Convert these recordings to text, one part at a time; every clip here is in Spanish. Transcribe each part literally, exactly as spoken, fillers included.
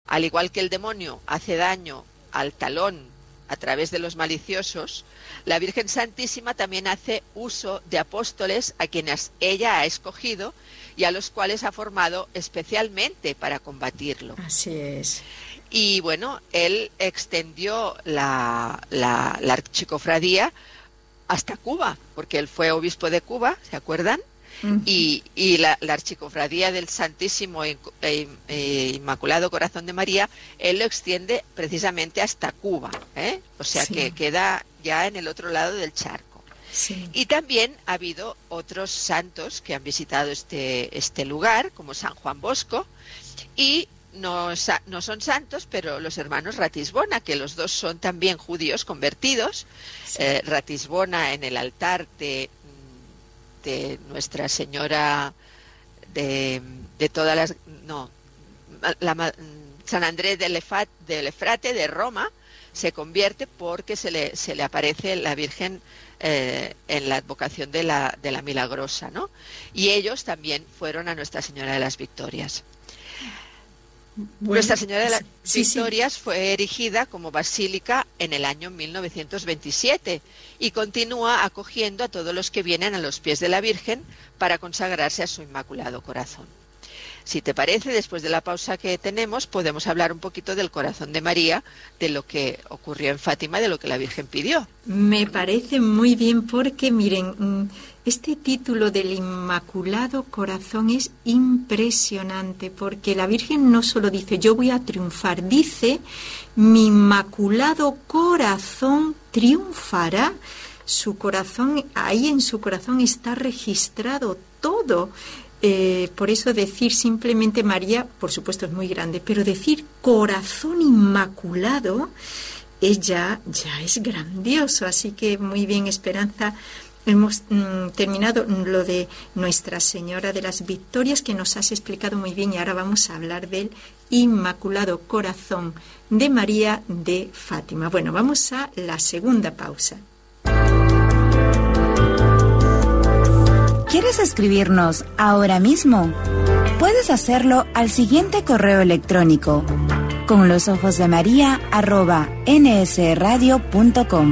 al igual que el demonio hace daño al talón a través de los maliciosos, la Virgen Santísima también hace uso de apóstoles a quienes ella ha escogido y a los cuales ha formado especialmente para combatirlo. Así es. Y bueno, él extendió la, la, la archicofradía hasta Cuba, porque él fue obispo de Cuba, ¿se acuerdan? Uh-huh. Y, y la, la archicofradía del Santísimo e, e, e Inmaculado Corazón de María, él lo extiende precisamente hasta Cuba, ¿eh? O sea sí. que queda ya en el otro lado del charco. Sí. Y también ha habido otros santos que han visitado este, este lugar, como San Juan Bosco, y no, no son santos, pero los hermanos Ratisbona, que los dos son también judíos convertidos, sí. eh, Ratisbona en el altar de, de Nuestra Señora de, de todas las... no, la, San Andrés del Efat, del Efrate de Roma, se convierte porque se le, se le aparece la Virgen eh, en la advocación de la, de la Milagrosa, ¿no? Y ellos también fueron a Nuestra Señora de las Victorias. Bueno, Nuestra Señora de las sí, Victorias sí. fue erigida como basílica en el año mil novecientos veintisiete y continúa acogiendo a todos los que vienen a los pies de la Virgen para consagrarse a su Inmaculado Corazón. Si te parece, después de la pausa que tenemos, podemos hablar un poquito del Corazón de María, de lo que ocurrió en Fátima, de lo que la Virgen pidió. Me parece muy bien porque, miren, este título del Inmaculado Corazón es impresionante, porque la Virgen no solo dice, yo voy a triunfar, dice, mi Inmaculado Corazón triunfará. Su corazón, ahí en su corazón está registrado todo. Eh, por eso decir simplemente María, por supuesto es muy grande, pero decir corazón inmaculado es ya, ya es grandioso. Así que muy bien, Esperanza, hemos mm, terminado lo de Nuestra Señora de las Victorias, que nos has explicado muy bien, y ahora vamos a hablar del Inmaculado Corazón de María de Fátima. Bueno, vamos a la segunda pausa. ¿Quieres escribirnos ahora mismo? Puedes hacerlo al siguiente correo electrónico: con los ojos de María arroba nsradio punto com.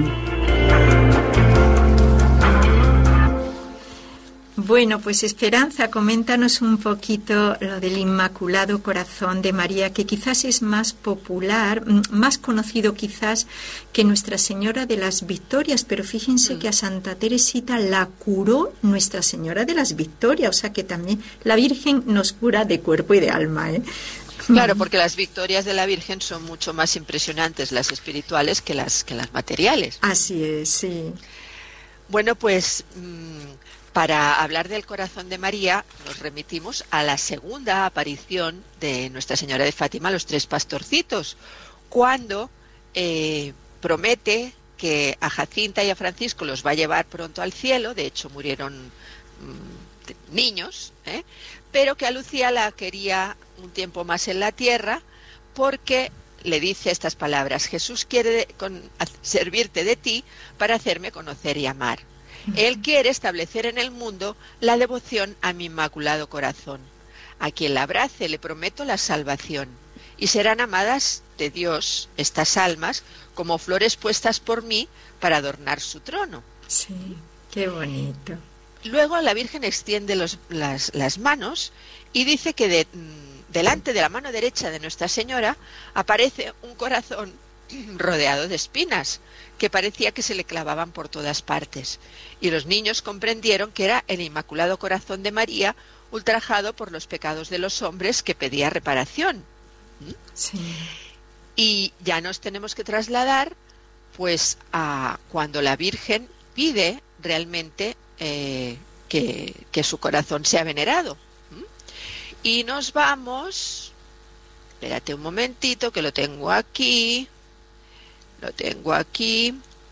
Bueno, pues Esperanza, coméntanos un poquito lo del Inmaculado Corazón de María, que quizás es más popular, más conocido quizás que Nuestra Señora de las Victorias, pero fíjense mm. que a Santa Teresita la curó Nuestra Señora de las Victorias, o sea que también la Virgen nos cura de cuerpo y de alma, ¿eh? Claro, porque las victorias de la Virgen son mucho más impresionantes, las espirituales, que las, que las materiales. Así es, sí. Bueno, pues... Mmm, para hablar del Corazón de María nos remitimos a la segunda aparición de Nuestra Señora de Fátima a los tres pastorcitos, cuando eh, promete que a Jacinta y a Francisco los va a llevar pronto al cielo. De hecho murieron mmm, niños, ¿eh? pero que a Lucía la quería un tiempo más en la tierra, porque le dice estas palabras: Jesús quiere con, servirte de ti para hacerme conocer y amar. Él quiere establecer en el mundo la devoción a mi Inmaculado Corazón. A quien la abrace le prometo la salvación, y serán amadas de Dios estas almas como flores puestas por mí para adornar su trono. Sí, qué bonito. Luego la Virgen extiende los, las, las manos y dice que de, delante de la mano derecha de Nuestra Señora aparece un corazón rodeado de espinas, que parecía que se le clavaban por todas partes, y los niños comprendieron que era el Inmaculado Corazón de María, ultrajado por los pecados de los hombres, que pedía reparación. ¿Mm? Sí. Y ya nos tenemos que trasladar pues a cuando la Virgen pide realmente eh, que, que su corazón sea venerado. ¿Mm? Y nos vamos, espérate un momentito que lo tengo aquí, Lo tengo aquí.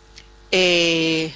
Eh,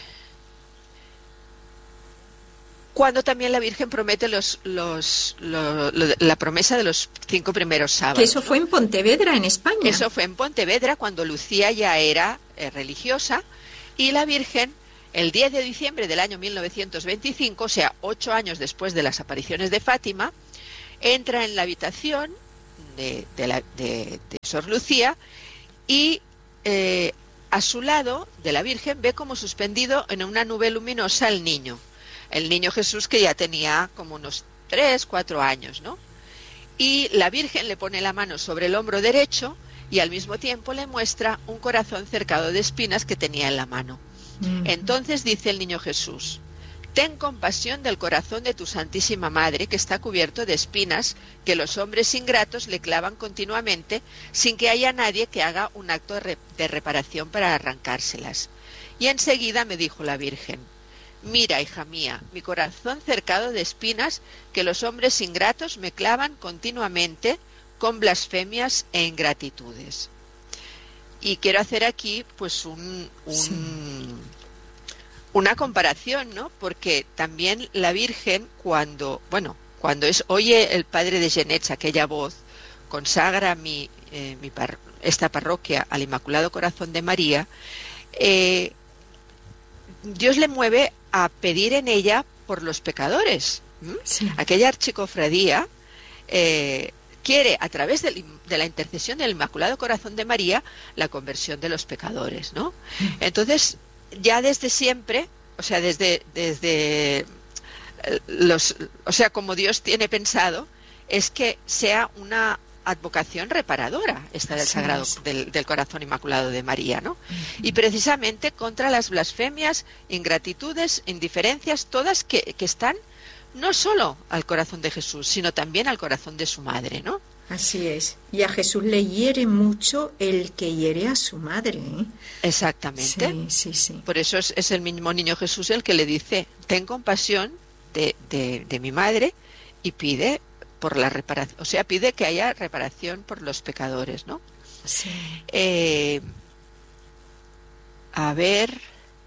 cuando también la Virgen promete los, los, los, lo, la promesa de los cinco primeros sábados. Que eso fue en Pontevedra, en España. Eso fue en Pontevedra, cuando Lucía ya era eh, religiosa, y la Virgen, el diez de diciembre del año mil novecientos veinticinco, o sea, ocho años después de las apariciones de Fátima, entra en la habitación de, de, la, de, de Sor Lucía, y eh, a su lado de la Virgen ve como suspendido en una nube luminosa el niño, el niño Jesús, que ya tenía como unos tres, cuatro años, ¿no? Y la Virgen le pone la mano sobre el hombro derecho y al mismo tiempo le muestra un corazón cercado de espinas que tenía en la mano. Uh-huh. Entonces dice el niño Jesús: ten compasión del corazón de tu Santísima Madre, que está cubierto de espinas que los hombres ingratos le clavan continuamente sin que haya nadie que haga un acto de, re- de reparación para arrancárselas. Y enseguida me dijo la Virgen: mira, hija mía, mi corazón cercado de espinas que los hombres ingratos me clavan continuamente con blasfemias e ingratitudes. Y quiero hacer aquí pues un... un sí. una comparación, ¿no? Porque también la Virgen, cuando, bueno, cuando es oye el padre de Genets aquella voz, consagra mi, eh, mi par, esta parroquia al Inmaculado Corazón de María, eh, Dios le mueve a pedir en ella por los pecadores. ¿Mm? Sí. Aquella archicofradía eh, quiere, a través de, de la intercesión del Inmaculado Corazón de María, la conversión de los pecadores, ¿no? Entonces, ya desde siempre, o sea, desde, desde los, o sea, como Dios tiene pensado, es que sea una advocación reparadora esta del Sagrado, del, del Corazón Inmaculado de María, ¿no? Uh-huh. Y precisamente contra las blasfemias, ingratitudes, indiferencias, todas que, que están no solo al corazón de Jesús, sino también al corazón de su madre, ¿no? Así es. Y a Jesús le hiere mucho el que hiere a su madre, ¿eh? Exactamente. Sí, sí, sí. Por eso es, es el mismo niño Jesús el que le dice: ten compasión de, de, de mi madre, y pide por la reparación, o sea, pide que haya reparación por los pecadores, ¿no? Sí. Eh, a ver,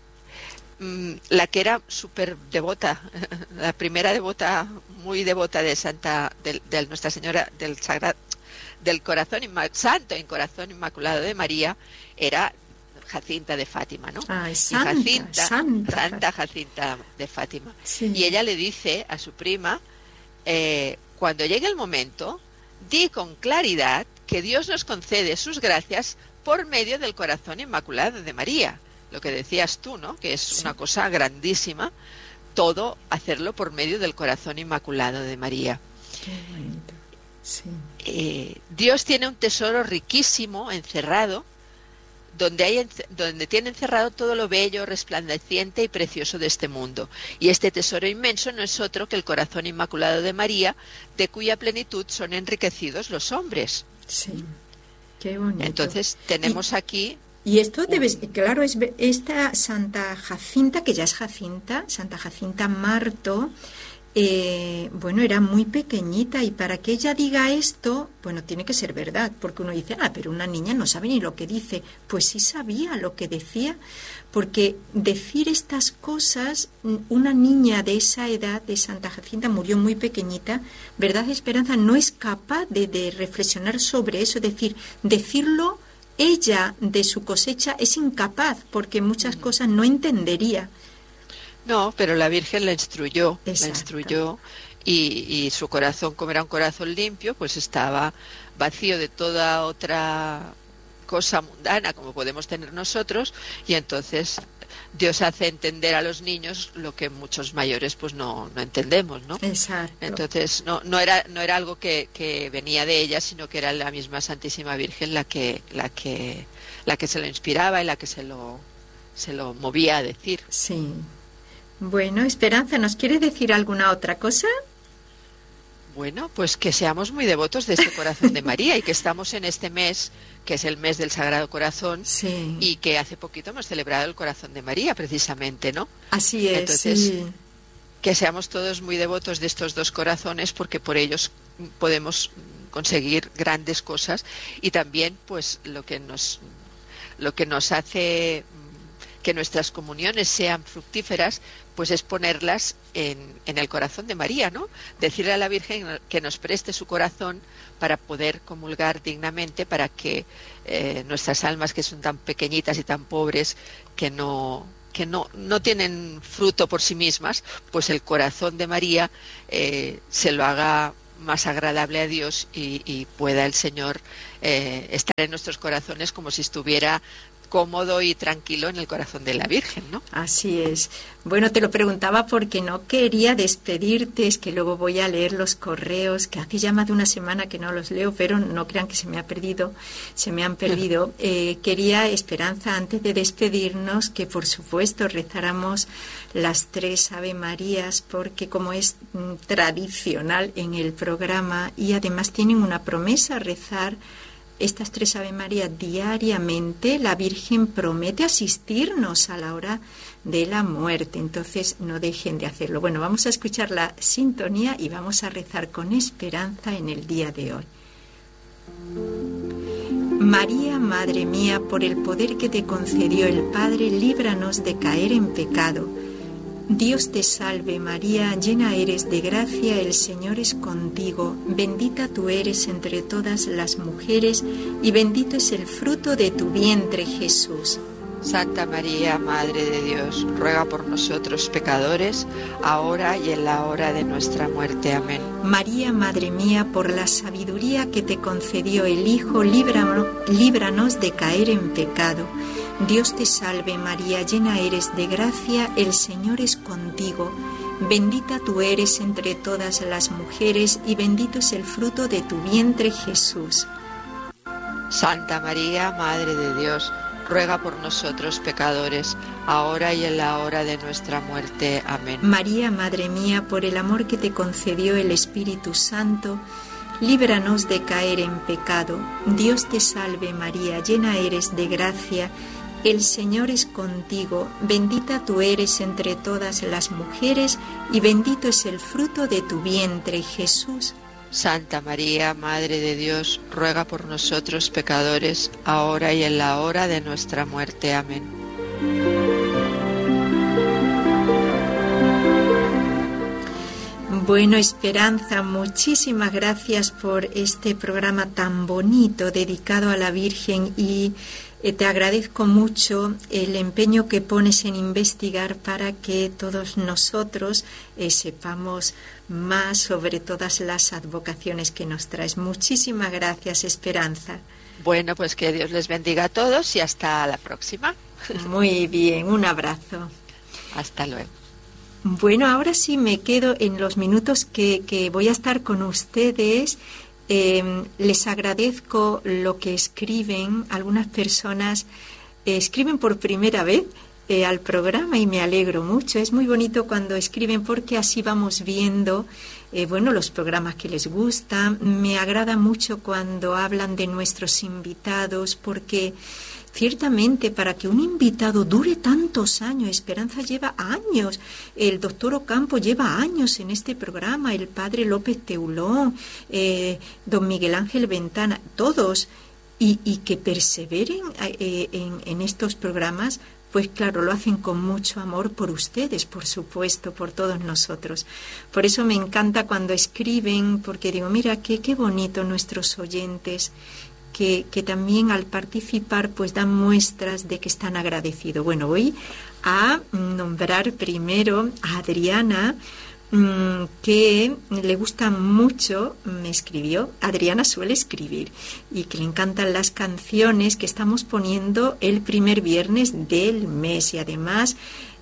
la que era súper devota, la primera devota, muy devota de Santa, de, de Nuestra Señora del Sagrado, del Corazón Santo en Corazón Inmaculado de María, era Jacinta de Fátima, ¿no? Ay, Santa, y Jacinta, Santa, Santa Jacinta de Fátima. Sí. Y ella le dice a su prima: eh, cuando llegue el momento, di con claridad que Dios nos concede sus gracias por medio del Corazón Inmaculado de María. Lo que decías tú, ¿no? Que es sí. una cosa grandísima, todo hacerlo por medio del Corazón Inmaculado de María. Qué bonito. Sí. Eh, Dios tiene un tesoro riquísimo encerrado, donde, hay, donde tiene encerrado todo lo bello, resplandeciente y precioso de este mundo. Y este tesoro inmenso no es otro que el Corazón Inmaculado de María, de cuya plenitud son enriquecidos los hombres. Sí, qué bonito. Entonces tenemos y, aquí... Y esto debe, claro, es esta Santa Jacinta, que ya es Jacinta, Santa Jacinta Marto, eh, bueno, era muy pequeñita, y para que ella diga esto, bueno, tiene que ser verdad, porque uno dice, ah, pero una niña no sabe ni lo que dice. Pues sí sabía lo que decía, porque decir estas cosas, una niña de esa edad, de Santa Jacinta, murió muy pequeñita, ¿verdad, Esperanza? No es capaz de, de reflexionar sobre eso, es decir, decirlo. Ella, de su cosecha, es incapaz, porque muchas cosas no entendería. No, pero la Virgen la instruyó, Exacto. la instruyó y, y su corazón, como era un corazón limpio, pues estaba vacío de toda otra cosa mundana como podemos tener nosotros, y entonces Dios hace entender a los niños lo que muchos mayores pues no, no entendemos, ¿no? Exacto. Entonces no, no era, no era algo que, que venía de ella, sino que era la misma Santísima Virgen la que, la que, la que se lo inspiraba y la que se lo, se lo movía a decir. Sí. Bueno, Esperanza, ¿nos quiere decir alguna otra cosa? Bueno, pues que seamos muy devotos de este Corazón de María, y que estamos en este mes, que es el mes del Sagrado Corazón, sí. y que hace poquito hemos celebrado el Corazón de María, precisamente, ¿no? Así es. Entonces, sí. que seamos todos muy devotos de estos dos corazones, porque por ellos podemos conseguir grandes cosas, y también, pues, lo que nos, lo que nos hace que nuestras comuniones sean fructíferas, pues es ponerlas en, en el corazón de María, ¿no? Decirle a la Virgen que nos preste su corazón para poder comulgar dignamente, para que eh, nuestras almas, que son tan pequeñitas y tan pobres, que no que no, no tienen fruto por sí mismas, pues el corazón de María eh, se lo haga más agradable a Dios y, y pueda el Señor eh, estar en nuestros corazones como si estuviera cómodo y tranquilo en el corazón de la Virgen, ¿no? Así es. Bueno, te lo preguntaba porque no quería despedirte, es que luego voy a leer los correos, que hace ya más de una semana que no los leo, pero no crean que se me ha perdido, se me han perdido. Eh, quería, Esperanza, antes de despedirnos, que por supuesto rezáramos las tres Ave Marías, porque como es mm, tradicional en el programa y además tienen una promesa, rezar estas tres Ave María diariamente, la Virgen promete asistirnos a la hora de la muerte. Entonces, no dejen de hacerlo. Bueno, vamos a escuchar la sintonía y vamos a rezar con Esperanza en el día de hoy. María, Madre mía, por el poder que te concedió el Padre, líbranos de caer en pecado. Dios te salve María, llena eres de gracia, el Señor es contigo, bendita tú eres entre todas las mujeres y bendito es el fruto de tu vientre, Jesús. Santa María, Madre de Dios, ruega por nosotros pecadores, ahora y en la hora de nuestra muerte. Amén. María, Madre mía, por la sabiduría que te concedió el Hijo, líbranos, líbranos de caer en pecado. Dios te salve María, llena eres de gracia, el Señor es contigo. Bendita tú eres entre todas las mujeres y bendito es el fruto de tu vientre, Jesús. Santa María, Madre de Dios, ruega por nosotros pecadores, ahora y en la hora de nuestra muerte. Amén. María, Madre mía, por el amor que te concedió el Espíritu Santo, líbranos de caer en pecado. Dios te salve María, llena eres de gracia, el Señor es contigo, bendita tú eres entre todas las mujeres y bendito es el fruto de tu vientre, Jesús. Santa María, Madre de Dios, ruega por nosotros pecadores, ahora y en la hora de nuestra muerte. Amén. Bueno, Esperanza, muchísimas gracias por este programa tan bonito dedicado a la Virgen y eh, te agradezco mucho el empeño que pones en investigar para que todos nosotros eh, sepamos más sobre todas las advocaciones que nos traes. Muchísimas gracias, Esperanza. Bueno, pues que Dios les bendiga a todos y hasta la próxima. Muy bien, un abrazo. Hasta luego. Bueno, ahora sí me quedo en los minutos que, que voy a estar con ustedes. Eh, les agradezco lo que escriben. Algunas personas eh, escriben por primera vez eh, al programa y me alegro mucho. Es muy bonito cuando escriben porque así vamos viendo eh, bueno, los programas que les gustan. Me agrada mucho cuando hablan de nuestros invitados porque ciertamente, para que un invitado dure tantos años, Esperanza lleva años, el doctor Ocampo lleva años en este programa, el padre López Teulón, eh, don Miguel Ángel Ventana, todos, y, y que perseveren eh, en, en estos programas, pues claro, lo hacen con mucho amor por ustedes, por supuesto, por todos nosotros. Por eso me encanta cuando escriben, porque digo, mira, qué, qué bonito nuestros oyentes, Que, que también al participar pues dan muestras de que están agradecidos. Bueno, voy a nombrar primero a Adriana, mmm, que le gusta mucho, me escribió, Adriana suele escribir y que le encantan las canciones que estamos poniendo el primer viernes del mes y además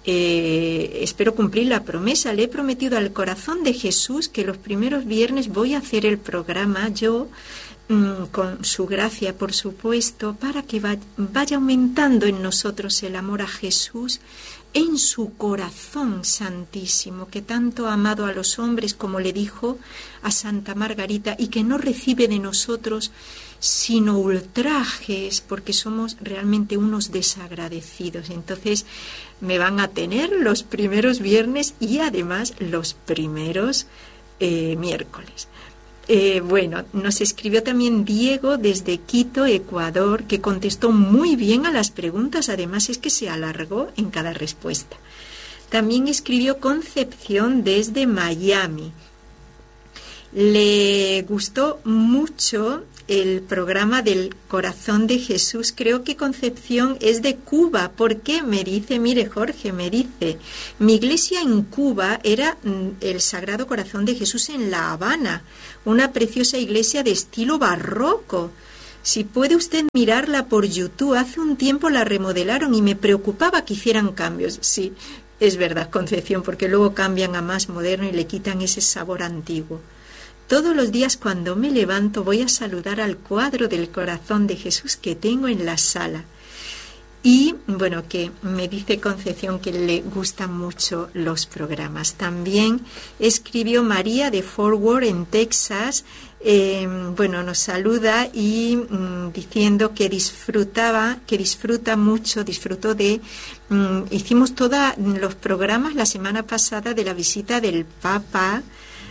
Eh, espero cumplir la promesa. Le he prometido al corazón de Jesús que los primeros viernes voy a hacer el programa yo, mmm, con su gracia, por supuesto, para que va, vaya aumentando en nosotros el amor a Jesús en su corazón santísimo, que tanto ha amado a los hombres, como le dijo a Santa Margarita, y que no recibe de nosotros sino ultrajes, porque somos realmente unos desagradecidos. Entonces me van a tener los primeros viernes y además los primeros eh, miércoles. Eh, bueno, nos escribió también Diego desde Quito, Ecuador, que contestó muy bien a las preguntas, además es que se alargó en cada respuesta. También escribió Concepción desde Miami. Le gustó mucho el programa del Corazón de Jesús. Creo que Concepción es de Cuba. ¿Por qué? Me dice, mire Jorge, me dice, mi iglesia en Cuba era el Sagrado Corazón de Jesús en La Habana, una preciosa iglesia de estilo barroco. Si puede usted mirarla por YouTube, hace un tiempo la remodelaron y me preocupaba que hicieran cambios. Sí, es verdad, Concepción, porque luego cambian a más moderno y le quitan ese sabor antiguo. Todos los días cuando me levanto voy a saludar al cuadro del Corazón de Jesús que tengo en la sala. Y bueno, que me dice Concepción que le gustan mucho los programas. También escribió María de Fort Worth en Texas. Eh, bueno, nos saluda y mm, diciendo que disfrutaba, que disfruta mucho, disfrutó de... Mm, hicimos todos los programas la semana pasada de la visita del Papa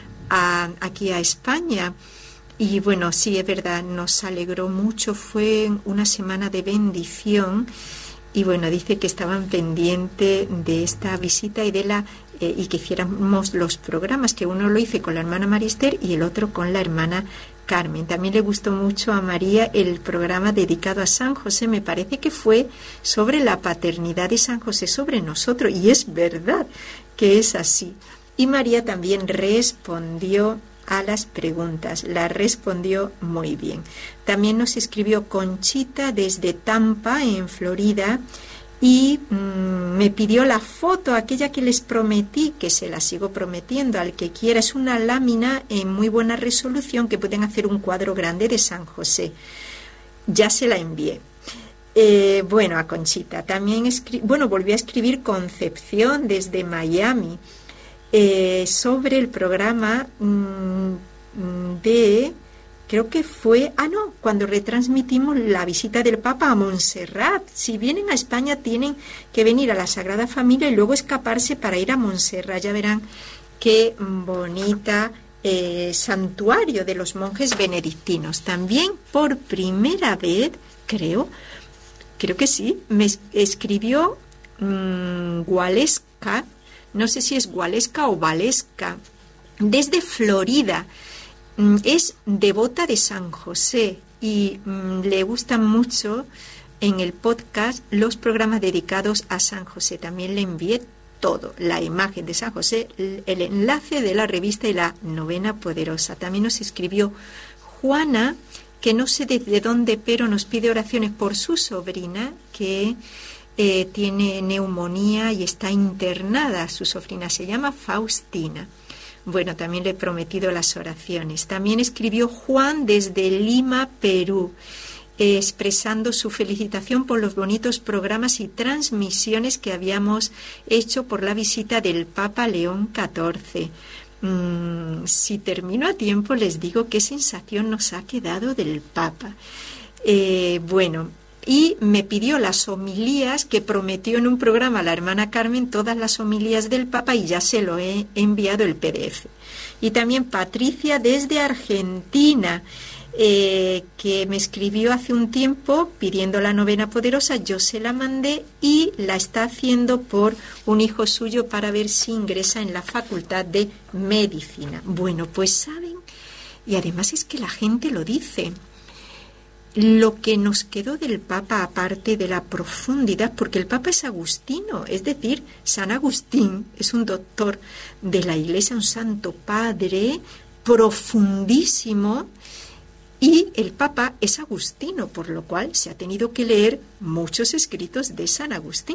a, aquí a España. Y bueno, sí, es verdad, nos alegró mucho, fue una semana de bendición. Y bueno, dice que estaban pendientes de esta visita y de la eh, y que hiciéramos los programas, que uno lo hice con la hermana Marister y el otro con la hermana Carmen. También le gustó mucho a María el programa dedicado a San José, me parece que fue sobre la paternidad de San José sobre nosotros, y es verdad que es así. Y María también respondió a las preguntas, la respondió muy bien. También nos escribió Conchita desde Tampa, en Florida, y mmm, me pidió la foto, aquella que les prometí, que se la sigo prometiendo al que quiera. Es una lámina en muy buena resolución que pueden hacer un cuadro grande de San José. Ya se la envié. Eh, bueno, a Conchita. También escri- bueno, volví a escribir Concepción desde Miami. Eh, sobre el programa mmm, de, creo que fue, ah no, cuando retransmitimos la visita del Papa a Montserrat. Si vienen a España tienen que venir a la Sagrada Familia y luego escaparse para ir a Montserrat. Ya verán qué bonita eh, santuario de los monjes benedictinos. También por primera vez, creo, creo que sí, me escribió mmm, Gualesca. No sé si es Gualesca o Valesca, desde Florida. Es devota de San José y mm, le gustan mucho en el podcast los programas dedicados a San José. También le envié todo, la imagen de San José, el enlace de la revista y la novena poderosa. También nos escribió Juana, que no sé desde dónde, pero nos pide oraciones por su sobrina, que... Eh, tiene neumonía y está internada. Su sobrina se llama Faustina. Bueno, también le he prometido las oraciones. También escribió Juan desde Lima, Perú, eh, expresando su felicitación por los bonitos programas y transmisiones que habíamos hecho por la visita del Papa León catorce. Mm, si termino a tiempo les digo qué sensación nos ha quedado del Papa. Eh, bueno... Y me pidió las homilías que prometió en un programa la hermana Carmen, todas las homilías del Papa, y ya se lo he enviado el P D F. Y también Patricia desde Argentina, eh, que me escribió hace un tiempo pidiendo la novena poderosa. Yo se la mandé y la está haciendo por un hijo suyo para ver si ingresa en la Facultad de Medicina. Bueno, pues saben, y además es que la gente lo dice. Lo que nos quedó del Papa, aparte de la profundidad, porque el Papa es agustino, es decir, San Agustín es un doctor de la Iglesia, un santo padre profundísimo, y el Papa es agustino, por lo cual se ha tenido que leer muchos escritos de San Agustín.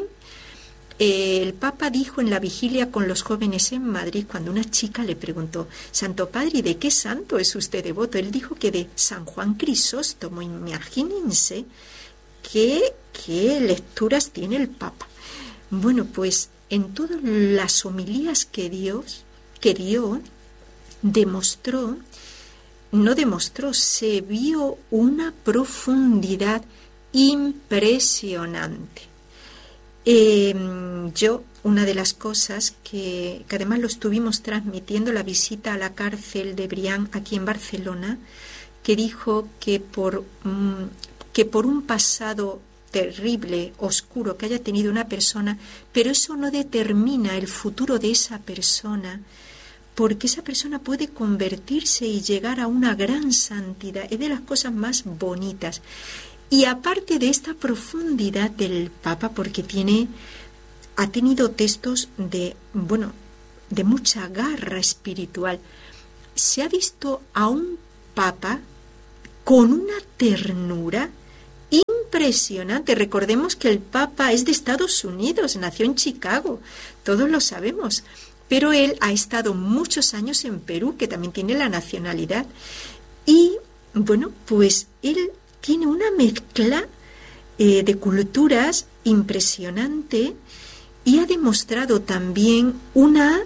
El Papa dijo en la vigilia con los jóvenes en Madrid, cuando una chica le preguntó: Santo Padre, ¿de qué santo es usted devoto? Él dijo que de San Juan Crisóstomo. Imagínense qué, qué lecturas tiene el Papa. Bueno, pues en todas las homilías que Dios, que dio, demostró, no demostró, se vio una profundidad impresionante. Eh, yo, una de las cosas que, que además lo estuvimos transmitiendo, la visita a la cárcel de Brián aquí en Barcelona, que dijo que por, um, que por un pasado terrible, oscuro que haya tenido una persona, pero eso no determina el futuro de esa persona, porque esa persona puede convertirse y llegar a una gran santidad. Es de las cosas más bonitas. Y aparte de esta profundidad del Papa, porque tiene, ha tenido textos de, bueno, de mucha garra espiritual, se ha visto a un Papa con una ternura impresionante. Recordemos que el Papa es de Estados Unidos, nació en Chicago, todos lo sabemos, pero él ha estado muchos años en Perú, que también tiene la nacionalidad, y bueno, pues él tiene una mezcla eh, de culturas impresionante y ha demostrado también una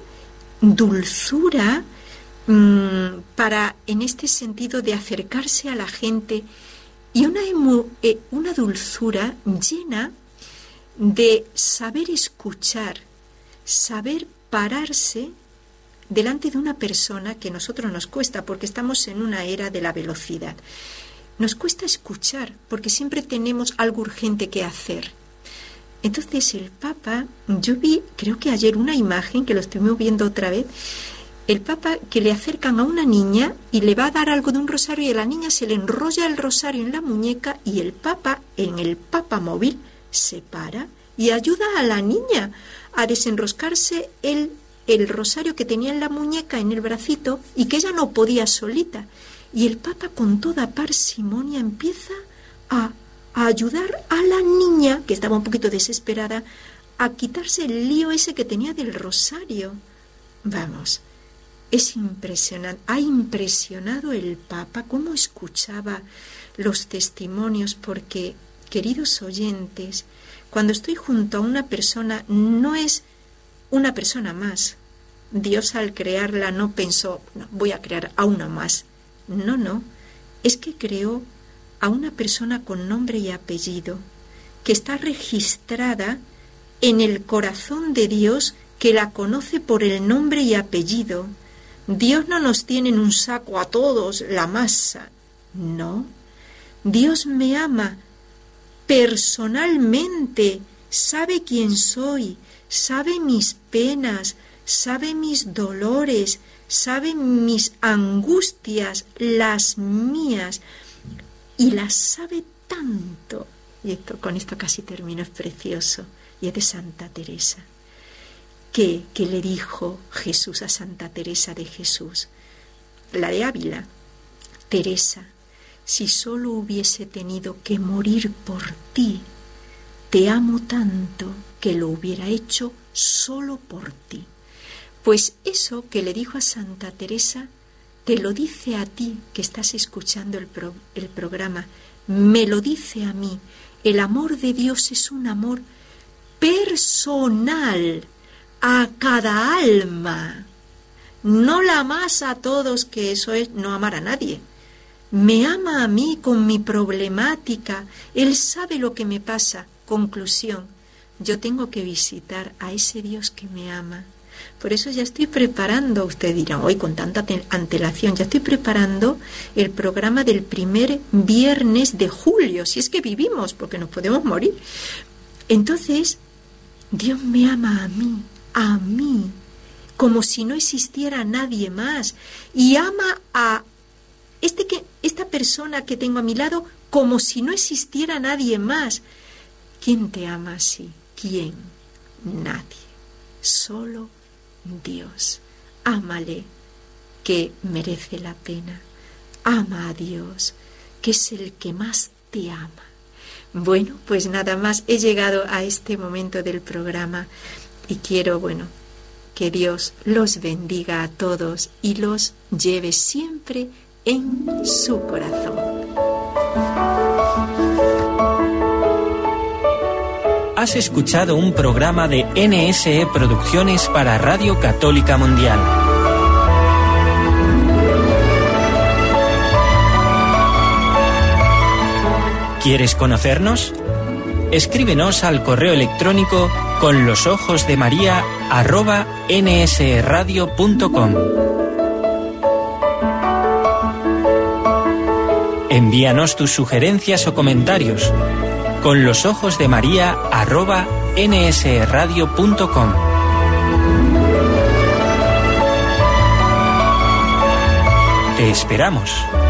dulzura mmm, para, en este sentido, de acercarse a la gente, y una, emu, eh, una dulzura llena de saber escuchar, saber pararse delante de una persona, que a nosotros nos cuesta porque estamos en una era de la velocidad. Nos cuesta escuchar porque siempre tenemos algo urgente que hacer. Entonces el Papa, yo vi, creo que ayer, una imagen que lo estuvimos viendo otra vez, el Papa que le acercan a una niña y le va a dar algo de un rosario, y a la niña se le enrolla el rosario en la muñeca, y el Papa, en el Papa móvil, se para y ayuda a la niña a desenroscarse el, el rosario que tenía en la muñeca, en el bracito, y que ella no podía solita. Y el Papa, con toda parsimonia, empieza a, a ayudar a la niña, que estaba un poquito desesperada, a quitarse el lío ese que tenía del rosario. Vamos, es impresionante. Ha impresionado el Papa cómo escuchaba los testimonios, porque, queridos oyentes, cuando estoy junto a una persona, no es una persona más. Dios, al crearla, no pensó, no, voy a crear a una más. No, no, es que creó a una persona con nombre y apellido, que está registrada en el corazón de Dios, que la conoce por el nombre y apellido. Dios no nos tiene en un saco a todos la masa, no. Dios me ama personalmente, sabe quién soy, sabe mis penas, sabe mis dolores, sabe mis angustias, las mías, y las sabe tanto. Y esto, con esto casi termino, es precioso, y es de Santa Teresa. ¿Qué, qué le dijo Jesús a Santa Teresa de Jesús? La de Ávila. Teresa, si solo hubiese tenido que morir por ti, te amo tanto que lo hubiera hecho solo por ti. Pues eso que le dijo a Santa Teresa, te lo dice a ti que estás escuchando el, pro, el programa, me lo dice a mí. El amor de Dios es un amor personal, a cada alma. No la amas a todos, que eso es no amar a nadie. Me ama a mí con mi problemática. Él sabe lo que me pasa. Conclusión, yo tengo que visitar a ese Dios que me ama. Por eso ya estoy preparando, usted dirá, hoy con tanta antelación, ya estoy preparando el programa del primer viernes de julio, si es que vivimos, porque nos podemos morir. Entonces, Dios me ama a mí, a mí, como si no existiera nadie más, y ama a este que, esta persona que tengo a mi lado como si no existiera nadie más. ¿Quién te ama así? ¿Quién? Nadie. Solo Dios. Ámale, que merece la pena. Ama a Dios, que es el que más te ama. Bueno, pues nada más, he llegado a este momento del programa y quiero, bueno, que Dios los bendiga a todos y los lleve siempre en su corazón. Has escuchado un programa de N S E Producciones para Radio Católica Mundial. ¿Quieres conocernos? Escríbenos al correo electrónico con los ojos de María arroba nsradio punto com. Envíanos tus sugerencias o comentarios con los ojos de María arroba nsradio punto com. Te esperamos.